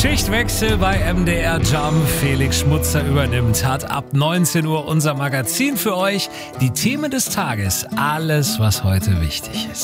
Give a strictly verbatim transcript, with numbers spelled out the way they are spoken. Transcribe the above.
Schichtwechsel bei M D R Jump. Felix Schmutzer übernimmt, hat ab neunzehn Uhr unser Magazin für euch. Die Themen des Tages, alles, was heute wichtig ist.